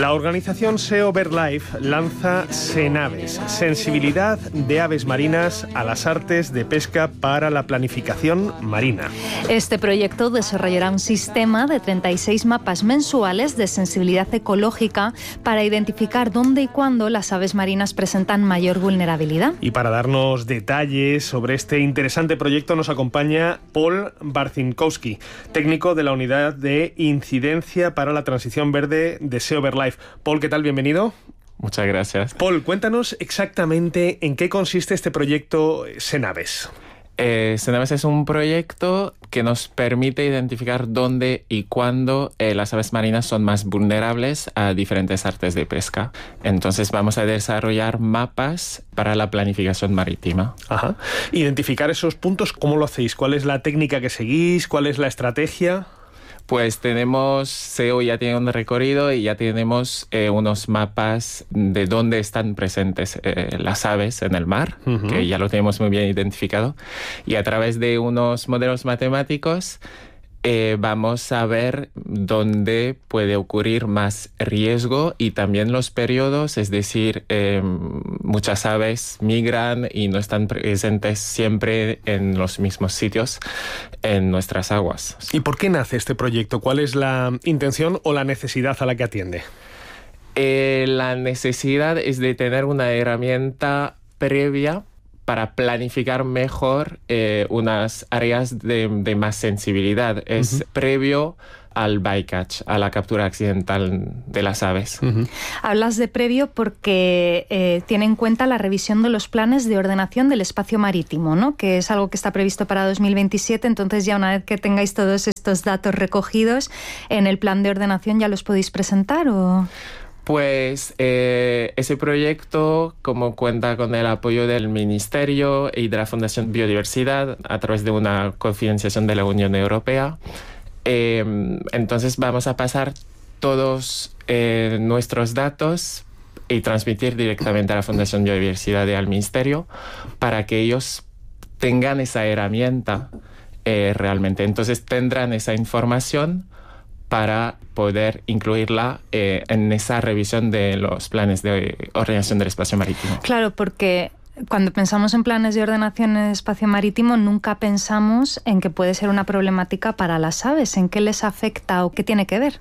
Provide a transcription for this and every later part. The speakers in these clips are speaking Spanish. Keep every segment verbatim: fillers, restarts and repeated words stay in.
La organización S E O BirdLife lanza Senaves, sensibilidad de aves marinas a las artes de pesca para la planificación marina. Este proyecto desarrollará un sistema de treinta y seis mapas mensuales de sensibilidad ecológica para identificar dónde y cuándo las aves marinas presentan mayor vulnerabilidad. Y para darnos detalles sobre este interesante proyecto nos acompaña Paul Barcinkowski, técnico de la Unidad de Incidencia para la Transición Verde de S E O BirdLife. Paul, ¿qué tal? Bienvenido. Muchas gracias. Paul, cuéntanos exactamente en qué consiste este proyecto Senaves. Eh, Senaves es un proyecto que nos permite identificar dónde y cuándo eh, las aves marinas son más vulnerables a diferentes artes de pesca. Entonces vamos a desarrollar mapas para la planificación marítima. Ajá. Identificar esos puntos, ¿cómo lo hacéis? ¿Cuál es la técnica que seguís? ¿Cuál es la estrategia? Pues tenemos, S E O ya tiene un recorrido y ya tenemos eh, unos mapas de dónde están presentes eh, las aves en el mar, uh-huh. que ya lo tenemos muy bien identificado. Y a través de unos modelos matemáticos eh, vamos a ver dónde puede ocurrir más riesgo y también los periodos, es decir, eh, muchas aves migran y no están presentes siempre en los mismos sitios en nuestras aguas. ¿Y por qué nace este proyecto? ¿Cuál es la intención o la necesidad a la que atiende? Eh, la necesidad es de tener una herramienta previa para planificar mejor eh, unas áreas de, de más sensibilidad. Es uh-huh. previo al bycatch, a la captura accidental de las aves. Uh-huh. Hablas de previo porque eh, tiene en cuenta la revisión de los planes de ordenación del espacio marítimo, ¿no? Que es algo que está previsto para dos mil veintisiete, entonces ya una vez que tengáis todos estos datos recogidos en el plan de ordenación, ¿ya los podéis presentar o...? Pues eh, ese proyecto, como cuenta con el apoyo del Ministerio y de la Fundación Biodiversidad a través de una cofinanciación de la Unión Europea, eh, entonces vamos a pasar todos eh, nuestros datos y transmitir directamente a la Fundación Biodiversidad y al Ministerio para que ellos tengan esa herramienta eh, realmente. Entonces tendrán esa información para poder incluirla eh, en esa revisión de los planes de ordenación del espacio marítimo. Claro, porque cuando pensamos en planes de ordenación del espacio marítimo nunca pensamos en que puede ser una problemática para las aves. ¿En qué les afecta o qué tiene que ver?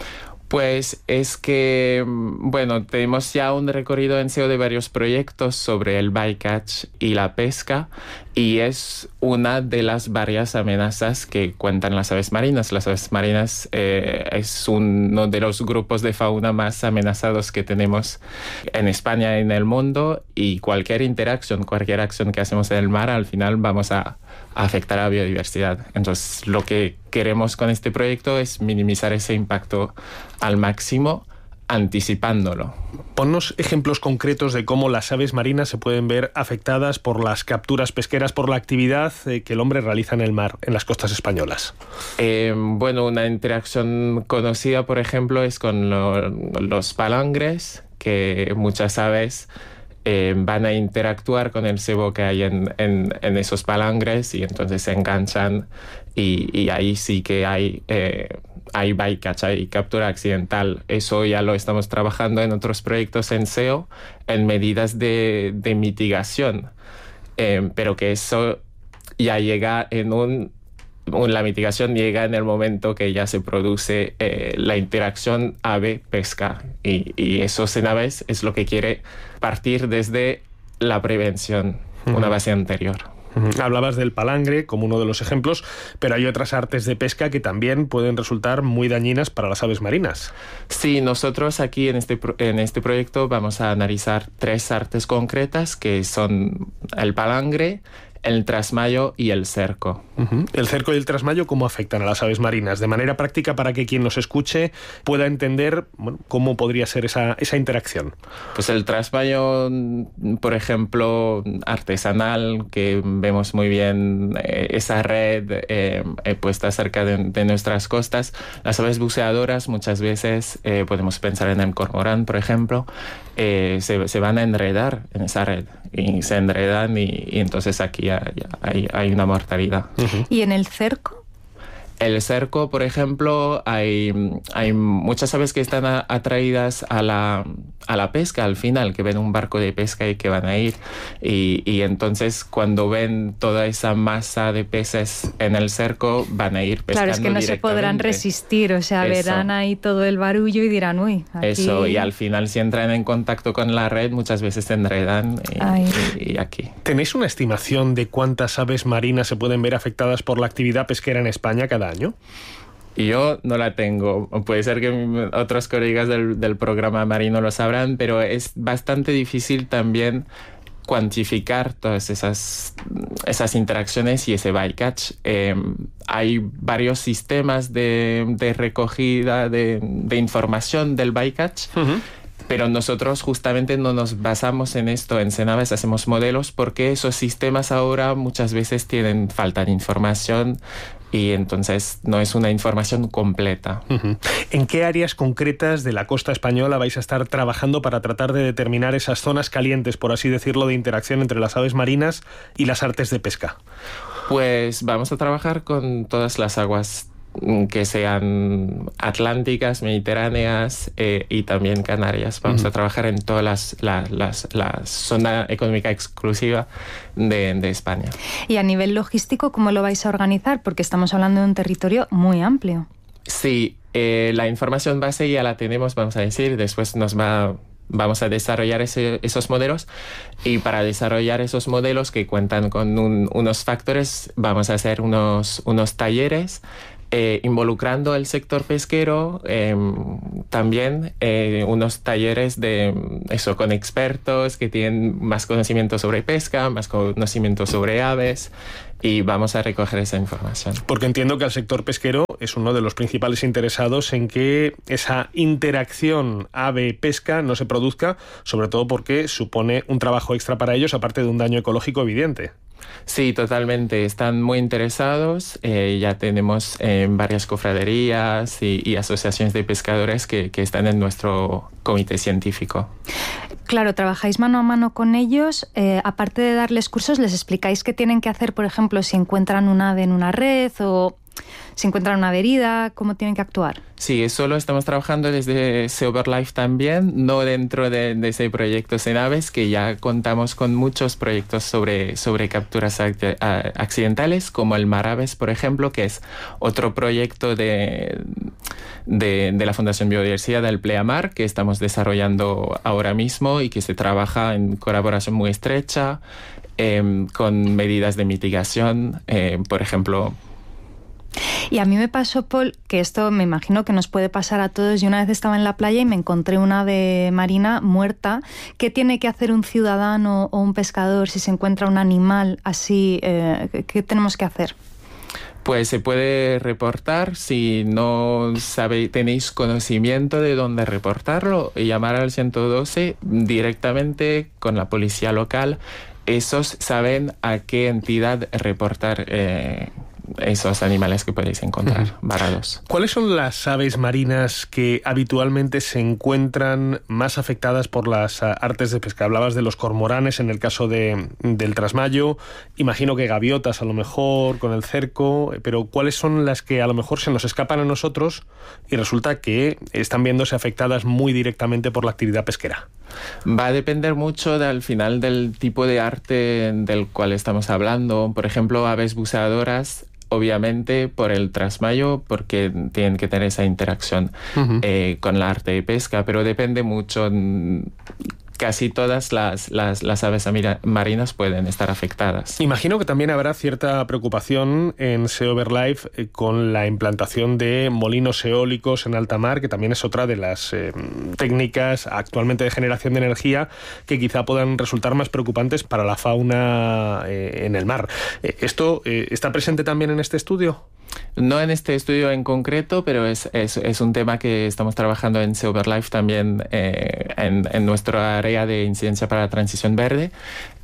Pues es que, bueno, tenemos ya un recorrido en S E O de varios proyectos sobre el bycatch y la pesca y es una de las varias amenazas que cuentan las aves marinas. Las aves marinas eh, es uno de los grupos de fauna más amenazados que tenemos en España y en el mundo y cualquier interacción, cualquier acción que hacemos en el mar, al final vamos a, a afectar a la biodiversidad. Entonces, lo que queremos con este proyecto es minimizar ese impacto al máximo, anticipándolo. Ponnos ejemplos concretos de cómo las aves marinas se pueden ver afectadas por las capturas pesqueras, por la actividad que el hombre realiza en el mar, en las costas españolas. Eh, bueno, una interacción conocida, por ejemplo, es con lo, los palangres, que muchas aves eh, van a interactuar con el cebo que hay en, en, en esos palangres y entonces se enganchan y, y ahí sí que hay... Eh, hay bycatch, hay captura accidental. Eso ya lo estamos trabajando en otros proyectos en S E O, en medidas de, de mitigación. Eh, pero que eso ya llega en un... La mitigación llega en el momento que ya se produce eh, la interacción ave-pesca. Y, y eso Senaves es lo que quiere partir desde la prevención, uh-huh. una base anterior. Hablabas del palangre como uno de los ejemplos, pero hay otras artes de pesca que también pueden resultar muy dañinas para las aves marinas. Sí, nosotros aquí en este, en este proyecto vamos a analizar tres artes concretas que son el palangre, el trasmayo y el cerco. Uh-huh. El cerco y el trasmayo, ¿cómo afectan a las aves marinas? De manera práctica, para que quien nos escuche pueda entender, bueno, cómo podría ser esa, esa interacción. Pues el trasmayo, por ejemplo, artesanal, que vemos muy bien eh, esa red eh, puesta cerca de, de nuestras costas. Las aves buceadoras, muchas veces, eh, podemos pensar en el cormorán, por ejemplo, eh, se, se van a enredar en esa red. Y se enredan y, y entonces aquí hay, hay, hay una mortalidad. Uh-huh. ¿Y en el cerco? el cerco, por ejemplo, hay, hay muchas aves que están a, atraídas a la, a la pesca al final, que ven un barco de pesca y que van a ir. Y, y entonces cuando ven toda esa masa de peces en el cerco, van a ir pescando. Claro, es que no se podrán resistir, o sea, Eso. verán ahí todo el barullo y dirán, uy, aquí... Eso, y al final si entran en contacto con la red, muchas veces se enredan y, y, y aquí. ¿Tenéis una estimación de cuántas aves marinas se pueden ver afectadas por la actividad pesquera en España cada año? Yo no la tengo. Puede ser que otros colegas del, del programa marino lo sabrán, pero es bastante difícil también cuantificar todas esas, esas interacciones y ese bycatch. Eh, hay varios sistemas de, de recogida de, de información del bycatch. Uh-huh. Pero nosotros justamente no nos basamos en esto. En Cenaves hacemos modelos porque esos sistemas ahora muchas veces tienen falta de información y entonces no es una información completa. Uh-huh. ¿En qué áreas concretas de la costa española vais a estar trabajando para tratar de determinar esas zonas calientes, por así decirlo, de interacción entre las aves marinas y las artes de pesca? Pues vamos a trabajar con todas las aguas que sean atlánticas, mediterráneas eh, y también canarias. Vamos uh-huh. a trabajar en todas las, la, las, la zona económica exclusiva de, de España. Y a nivel logístico, ¿cómo lo vais a organizar? Porque estamos hablando de un territorio muy amplio. Sí, eh, la información base ya la tenemos, vamos a decir, después nos va... Vamos a desarrollar ese, esos modelos y para desarrollar esos modelos que cuentan con un, unos factores, vamos a hacer unos, unos talleres eh, involucrando el sector pesquero, eh, también eh, unos talleres de eso con expertos que tienen más conocimiento sobre pesca, más conocimiento sobre aves. Y vamos a recoger esa información. Porque entiendo que el sector pesquero es uno de los principales interesados en que esa interacción ave-pesca no se produzca, sobre todo porque supone un trabajo extra para ellos, aparte de un daño ecológico evidente. Sí, totalmente. Están muy interesados. Eh, ya tenemos eh, varias cofraderías y, y asociaciones de pescadores que, que están en nuestro comité científico. Claro, trabajáis mano a mano con ellos. Eh, aparte de darles cursos, ¿les explicáis qué tienen que hacer, por ejemplo, si encuentran un ave en una red o si encuentran una herida? ¿Cómo tienen que actuar? Sí, eso lo estamos trabajando desde SeaOverLife también, no dentro de, de ese proyecto Cenaves, que ya contamos con muchos proyectos sobre, sobre capturas accidentales, como el Maraves, por ejemplo, que es otro proyecto de, de, de la Fundación Biodiversidad del Pleamar, que estamos desarrollando ahora mismo y que se trabaja en colaboración muy estrecha, eh, con medidas de mitigación, eh, por ejemplo. Y a mí me pasó, Paul, que esto me imagino que nos puede pasar a todos. Yo una vez estaba en la playa y me encontré una ave marina muerta. ¿Qué tiene que hacer un ciudadano o un pescador si se encuentra un animal así? Eh, ¿Qué tenemos que hacer? Pues se puede reportar. Si no sabe, tenéis conocimiento de dónde reportarlo, y llamar al ciento doce directamente con la policía local. Esos saben a qué entidad reportar eh, esos animales que podéis encontrar uh-huh. varados. ¿Cuáles son las aves marinas que habitualmente se encuentran más afectadas por las uh, artes de pesca? Hablabas de los cormoranes en el caso de, del trasmayo, imagino que gaviotas a lo mejor con el cerco, pero ¿cuáles son las que a lo mejor se nos escapan a nosotros y resulta que están viéndose afectadas muy directamente por la actividad pesquera? Va a depender mucho de, al final del tipo de arte del cual estamos hablando. Por ejemplo, aves buceadoras, obviamente por el trasmayo, porque tienen que tener esa interacción uh-huh. eh, con la arte de pesca, pero depende mucho. Casi todas las, las, las aves marinas pueden estar afectadas. Imagino que también habrá cierta preocupación en SeaOverLife eh, con la implantación de molinos eólicos en alta mar, que también es otra de las eh, técnicas actualmente de generación de energía que quizá puedan resultar más preocupantes para la fauna eh, en el mar. Eh, ¿Esto eh, está presente también en este estudio? No en este estudio en concreto, pero es, es, es un tema que estamos trabajando en SeaOverLife también eh, en, en nuestra área de incidencia para la transición verde.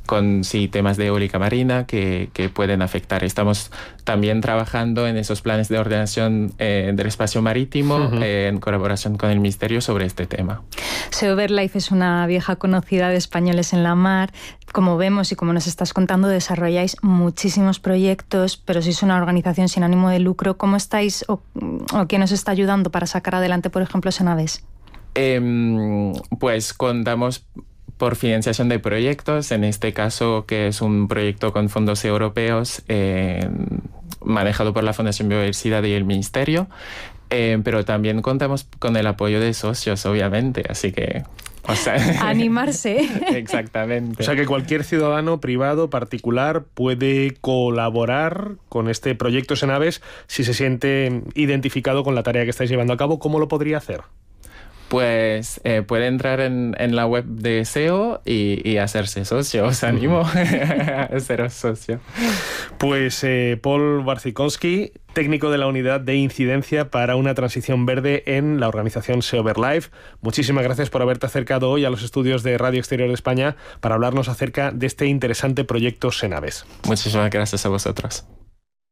con sí, temas de eólica marina que, que pueden afectar. Estamos también trabajando en esos planes de ordenación eh, del espacio marítimo uh-huh. eh, en colaboración con el Ministerio sobre este tema. SEO-Birdlife es una vieja conocida de Españoles en la Mar. Como vemos y como nos estás contando, desarrolláis muchísimos proyectos, pero sois una organización sin ánimo de lucro. ¿Cómo estáis o, o quién os está ayudando para sacar adelante, por ejemplo, Senaves? Eh, pues contamos por financiación de proyectos, en este caso que es un proyecto con fondos europeos eh, manejado por la Fundación Biodiversidad y el Ministerio, eh, pero también contamos con el apoyo de socios, obviamente, así que... O sea, animarse. Exactamente. O sea que cualquier ciudadano, privado, particular, puede colaborar con este proyecto Senaves si se siente identificado con la tarea que estáis llevando a cabo. ¿Cómo lo podría hacer? Pues eh, puede entrar en, en la web de S E O y, y hacerse socio. Os animo a seros socio. Pues eh, Paul Barcinkowski, técnico de la Unidad de Incidencia para una Transición Verde en la organización SEO-Birdlife. Muchísimas gracias por haberte acercado hoy a los estudios de Radio Exterior de España para hablarnos acerca de este interesante proyecto Senaves. Muchísimas gracias a vosotros.